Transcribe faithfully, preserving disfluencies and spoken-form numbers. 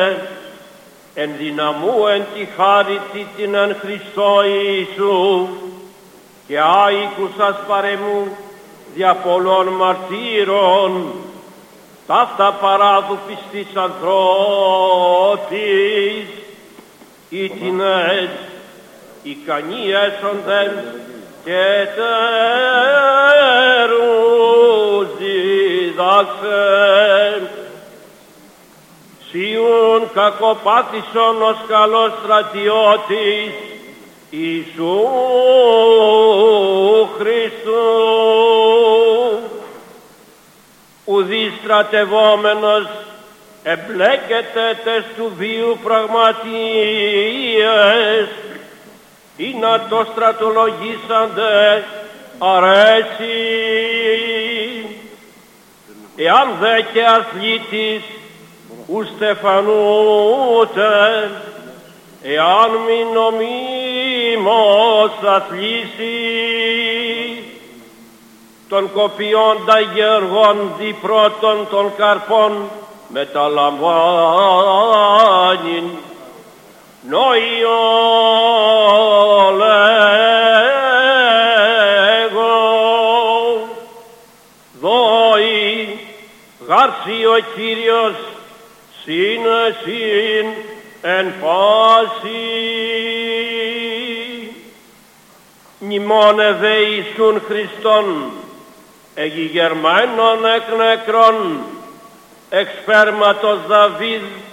ενδυναμού εν τη χάριτη την εν Χριστώ Ιησού και άικουσας παρεμού δια πολλών μαρτύρων ταύτα παράδου πιστής ανθρώπης ήτινες ικανοί έσοντεν και τέρους διδάξε. Σιούν κακοπάθησον ως καλός στρατιώτης Ιησού Χριστού, ουδείς στρατευόμενος εμπλέκεται τες του βίου πραγματίες ή να το στρατολογήσαντε αρέσει. Εάν δε και αθλήτης ου στεφανούτε, εάν μη νομίμως αθλήσει, των κοπιώντα γεργών δι πρώτων των καρπών μεταλαμβάνειν νόιο λέγω δόη γάρσι ο Κύριος συν εσύν εν πάση. Μνημόνε δε Ιησούν Χριστόν εγιγερμένον εκ νεκρών εξ σπέρματος Δαβίδ